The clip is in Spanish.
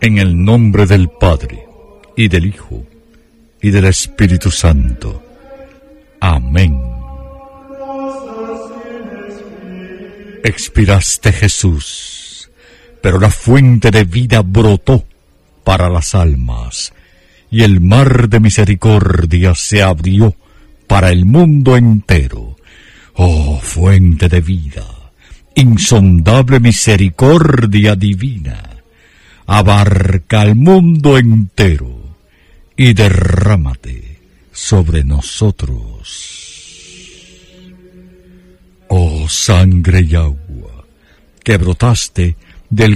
En el nombre del Padre, y del Hijo, y del Espíritu Santo. Amén. Expiraste, Jesús, pero la fuente de vida brotó para las almas, y el mar de misericordia se abrió para el mundo entero. Oh, fuente de vida, insondable misericordia divina, abarca al mundo entero y derrámate sobre nosotros. Oh, sangre y agua que brotaste del